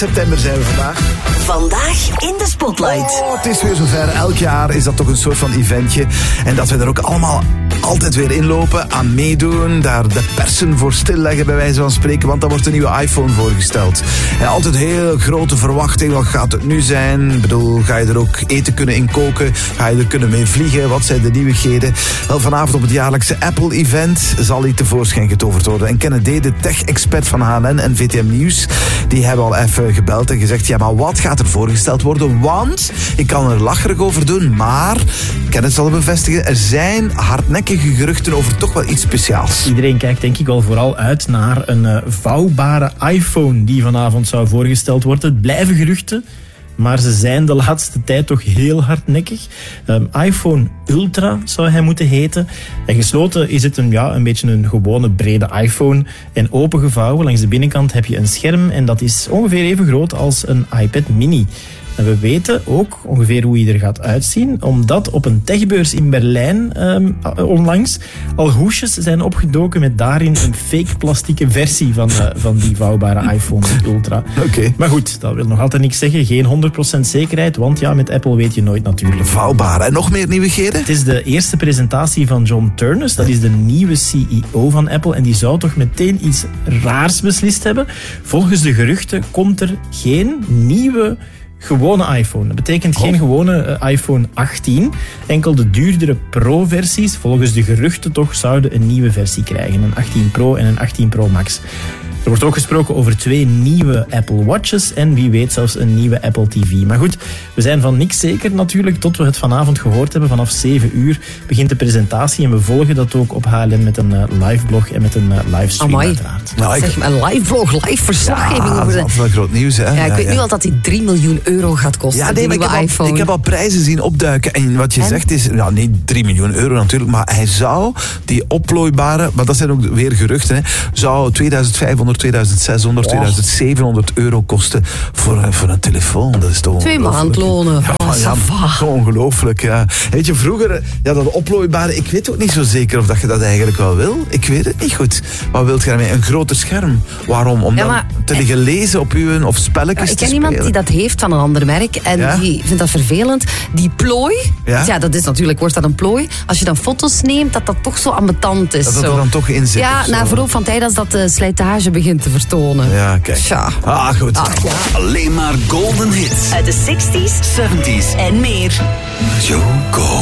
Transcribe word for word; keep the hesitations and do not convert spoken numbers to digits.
september zijn we vandaag. Vandaag in de Spotlight. Oh, het is weer zover. Elk jaar is dat toch een soort van eventje. En dat we er ook allemaal altijd weer inlopen, aan meedoen. Daar de persen voor stilleggen, bij wijze van spreken. Want dan wordt een nieuwe iPhone voorgesteld. En altijd heel grote verwachting. Wat gaat het nu zijn? Ik bedoel, ga je er ook eten kunnen in koken? Ga je er kunnen mee vliegen? Wat zijn de nieuwigheden? Wel, vanavond op het jaarlijkse Apple-event zal hij tevoorschijn getoverd worden. En Kennedy, de tech-expert van H en N en V T M Nieuws, die hebben al even gebeld en gezegd, ja, maar wat gaat er voorgesteld worden? Want ik kan er lacherig over doen, maar Kenneth zal het bevestigen, er zijn hardnekkige geruchten over toch wel iets speciaals. Iedereen kijkt denk ik wel vooral uit naar een uh, vouwbare iPhone die vanavond zou voorgesteld worden. Het blijven geruchten, maar ze zijn de laatste tijd toch heel hardnekkig. Um, iPhone Ultra zou hij moeten heten. En gesloten is het een, ja, een beetje een gewone brede iPhone. En opengevouwen langs de binnenkant heb je een scherm en dat is ongeveer even groot als een iPad mini. En we weten ook ongeveer hoe hij er gaat uitzien, omdat op een techbeurs in Berlijn um, onlangs al hoesjes zijn opgedoken met daarin een fake plastieke versie van, uh, van die vouwbare iPhone Ultra. Okay. Maar goed, dat wil nog altijd niks zeggen. Geen honderd procent zekerheid, want ja, met Apple weet je nooit natuurlijk. Vouwbare. En nog meer nieuwigheden? Het is de eerste presentatie van John Ternus. Dat is de nieuwe C E O van Apple. En die zou toch meteen iets raars beslist hebben. Volgens de geruchten komt er geen nieuwe gewone iPhone. Dat betekent geen gewone uh, iPhone achttien. Enkel de duurdere Pro-versies, volgens de geruchten toch, zouden een nieuwe versie krijgen. Een achttien Pro en een achttien Pro Max. Er wordt ook gesproken over twee nieuwe Apple Watches en wie weet zelfs een nieuwe Apple T V. Maar goed, we zijn van niks zeker natuurlijk tot we het vanavond gehoord hebben. Vanaf zeven uur begint de presentatie en we volgen dat ook op H L N met een uh, live blog en met een uh, livestream Amai. uiteraard. Nou, ik... Zeg maar, een live blog, live verslaggeving ja, over de... dat is wel groot nieuws, hè? Ja, ik ja, weet ja. nu al dat die drie miljoen euro gaat kosten, ja, nee, die maar nieuwe ik heb iPhone. Al, ik heb al prijzen zien opduiken. En wat je en? zegt is, nou niet drie miljoen euro natuurlijk, maar hij zou die oplooibare, maar dat zijn ook weer geruchten, hè, zou tweeduizend vijfhonderd, tweeduizend zeshonderd, tweeduizend zevenhonderd euro kosten voor, voor een telefoon. Dat is toch Twee maandlonen. Ja, Oh, ja, ja, ongelooflijk, ja. Weet je, vroeger, ja, dat oplooibare, ik weet ook niet zo zeker of dat je dat eigenlijk wel wil. Ik weet het niet goed. Wat wilt je daarmee? Een groter scherm. Waarom? Om Ja, dan maar- te liggen lezen op uw, of spelletjes Ja, ik te ken spelen? iemand die dat heeft van een ander merk en Ja? die vindt dat vervelend. Die plooi, Ja? ja, dat is natuurlijk, wordt dat een plooi. Als je dan foto's neemt, dat dat toch zo ambetant is. Dat dat zo. er dan toch in zit. Ja, of zo. na verloop van tijd als dat de slijtage begint te vertonen. Ja, kijk. Tja. Ah, goed. Ach, ja. Alleen maar golden hits uit de zestig's, zeventig's en meer. You go.